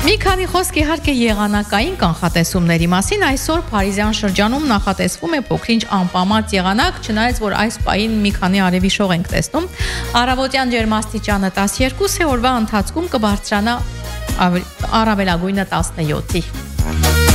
Մի քանի խոսք իհարկե եղանակային կանխատեսումների մասին այսօր Փարիզյան շրջանում նախատեսվում է փոքրինչ անպամած եղանակ, չնայած որ այս պահին մի քանի արևի շող ենք տեսնում։ Առավոտյան ջերմաստիճանը 12 է, օրվա ընթացքում կբարձրանա առավելագույնը 17-ի։